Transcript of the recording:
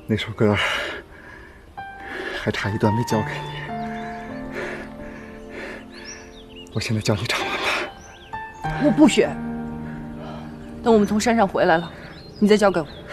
那首歌还差一段没教给你，我现在教你唱完吧。 我不学，等我们从山上回来了，你再教给我。